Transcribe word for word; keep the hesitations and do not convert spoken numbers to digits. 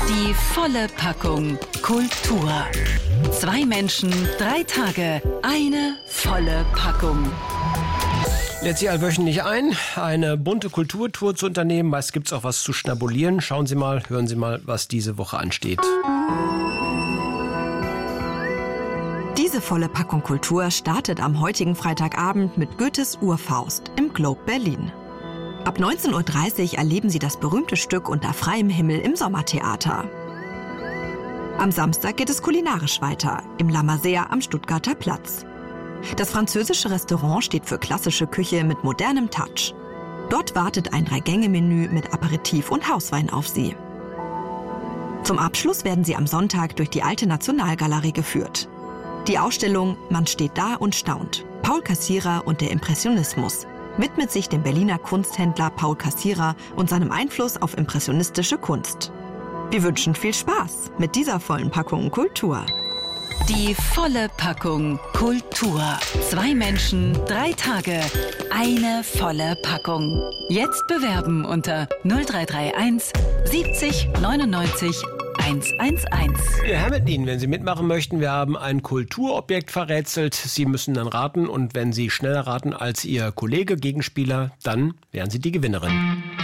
Die volle Packung Kultur. Zwei Menschen, drei Tage, eine volle Packung. Lädt sich allwöchentlich ein, eine bunte Kulturtour zu unternehmen. Meist gibt es auch was zu schnabulieren. Schauen Sie mal, hören Sie mal, was diese Woche ansteht. Diese volle Packung Kultur startet am heutigen Freitagabend mit Goethes Urfaust im Globe Berlin. Ab neunzehn Uhr dreißig erleben Sie das berühmte Stück unter freiem Himmel im Sommertheater. Am Samstag geht es kulinarisch weiter, im La Masère am Stuttgarter Platz. Das französische Restaurant steht für klassische Küche mit modernem Touch. Dort wartet ein Drei-Gänge-Menü mit Aperitif und Hauswein auf Sie. Zum Abschluss werden Sie am Sonntag durch die Alte Nationalgalerie geführt. Die Ausstellung »Man steht da und staunt. Paul Cassirer und der Impressionismus« widmet sich dem Berliner Kunsthändler Paul Cassirer und seinem Einfluss auf impressionistische Kunst. Wir wünschen viel Spaß mit dieser vollen Packung Kultur. Die volle Packung Kultur. Zwei Menschen, drei Tage, eine volle Packung. Jetzt bewerben unter null drei drei eins siebzig neunundneunzig hundertundzehn. Ja, Herr mit Ihnen, wenn Sie mitmachen möchten, wir haben ein Kulturobjekt verrätselt. Sie müssen dann raten und wenn Sie schneller raten als Ihr Kollege, Gegenspieler, dann wären Sie die Gewinnerin.